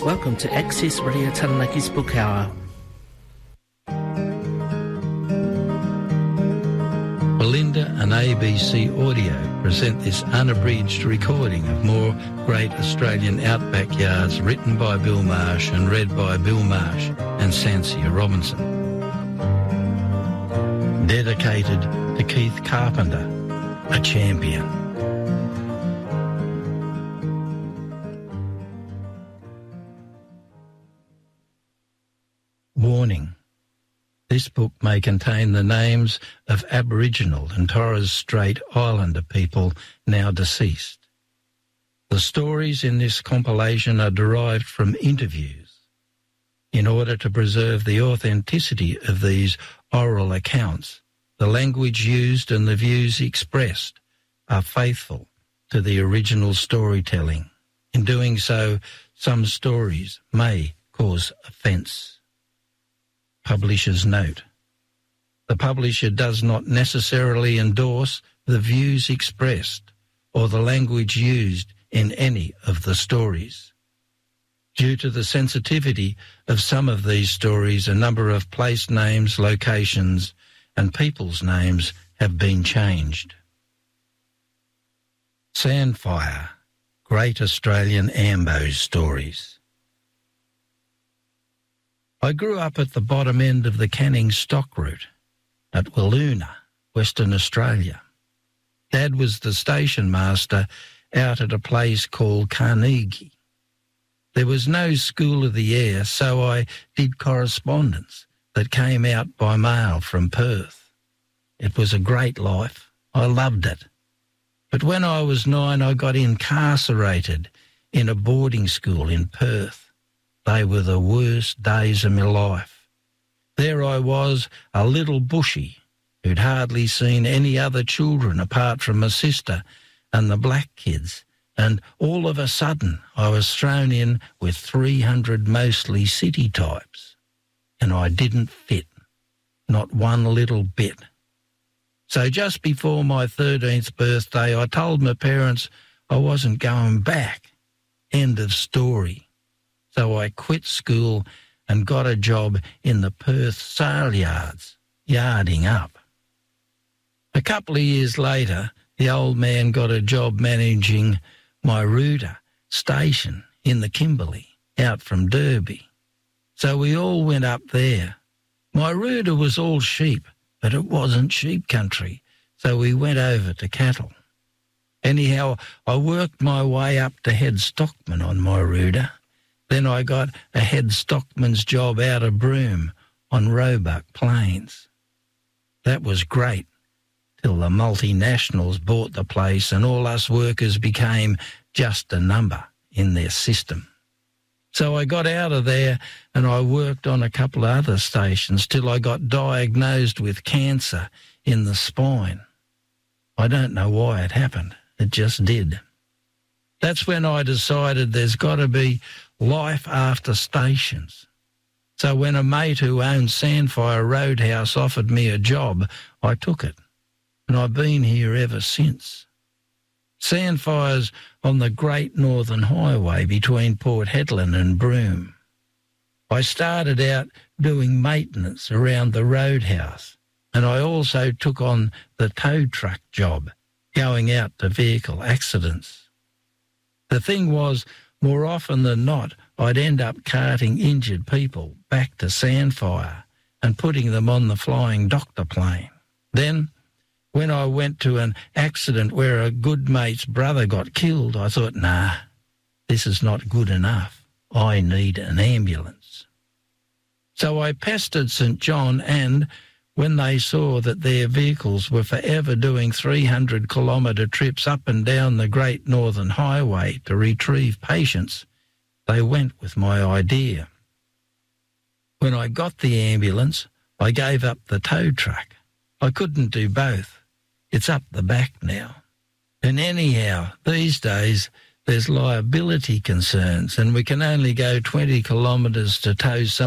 Welcome to Access Radio Taranaki's Book Hour. Belinda and ABC Audio present this unabridged recording of more great Australian outback yards written by Bill Marsh and read by Bill Marsh and Sansia Robinson. Dedicated to Keith Carpenter, a champion. Warning. This book may contain the names of Aboriginal and Torres Strait Islander people now deceased. The stories in this compilation are derived from interviews. In order to preserve the authenticity of these oral accounts, the language used and the views expressed are faithful to the original storytelling. In doing so, some stories may cause offence. Publisher's note. The publisher does not necessarily endorse the views expressed or the language used in any of the stories. Due to the sensitivity of some of these stories, a number of place names, locations, and people's names have been changed. Sandfire, Great Australian Ambo Stories. I grew up at the bottom end of the Canning Stock Route at Wiluna, Western Australia. Dad was the station master out at a place called Carnegie. There was no school of the air, so I did correspondence that came out by mail from Perth. It was a great life. I loved it. But when I was 9, I got incarcerated in a boarding school in Perth. They were the worst days of my life. There I was, a little bushy, who'd hardly seen any other children apart from my sister and the black kids, and all of a sudden I was thrown in with 300 mostly city types, and I didn't fit, not one little bit. So just before my 13th birthday, I told my parents I wasn't going back. End of story. So I quit school and got a job in the Perth sale yards, yarding up. A couple of years later, the old man got a job managing my Ruta station in the Kimberley, out from Derby. So we all went up there. My Ruta was all sheep, but it wasn't sheep country, so we went over to cattle. Anyhow, I worked my way up to head stockman on my Ruta. Then I got a head stockman's job out of Broome on Roebuck Plains. That was great, till the multinationals bought the place and all us workers became just a number in their system. So I got out of there and I worked on a couple of other stations till I got diagnosed with cancer in the spine. I don't know why it happened. It just did. That's when I decided there's got to be life after stations. So when a mate who owned Sandfire Roadhouse offered me a job, I took it, and I've been here ever since. Sandfire's on the Great Northern Highway between Port Hedland and Broome. I started out doing maintenance around the roadhouse, and I also took on the tow truck job, going out to vehicle accidents. The thing was, more often than not, I'd end up carting injured people back to Sandfire and putting them on the flying doctor plane. Then, when I went to an accident where a good mate's brother got killed, I thought, nah, this is not good enough. I need an ambulance. So I pestered St John, and when they saw that their vehicles were forever doing 300-kilometre trips up and down the Great Northern Highway to retrieve patients, they went with my idea. When I got the ambulance, I gave up the tow truck. I couldn't do both. It's up the back now. And anyhow, these days, there's liability concerns, and we can only go 20 kilometres to tow some